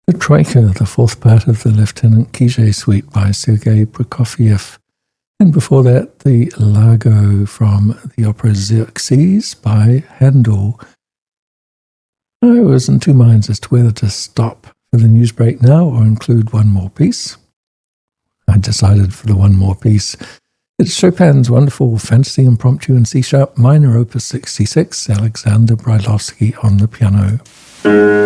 The Troika, the fourth part of the Lieutenant Kijé Suite by Sergei Prokofiev. And before that, the Largo from the opera Xerxes by Handel. I was in two minds as to whether to stop for the news break now or include one more piece. I decided for the one more piece. It's Chopin's wonderful Fantasy Impromptu in C-sharp minor opus 66, Alexander Brailovsky on the piano.